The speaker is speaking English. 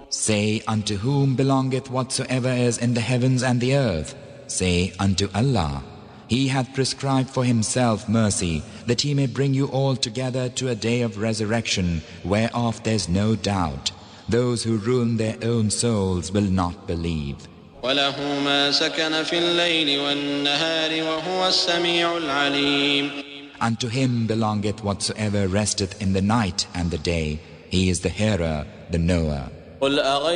Say, unto whom belongeth whatsoever is in the heavens and the earth? Say, unto Allah. He hath prescribed for himself mercy, that he may bring you all together to a day of resurrection, whereof there is no doubt. Those who ruin their own souls will not believe. وله ما سكن في الليل والنهار وهو السميع العليم. Unto him belongeth whatsoever resteth in the night and the day. He is the hearer, the knower. قل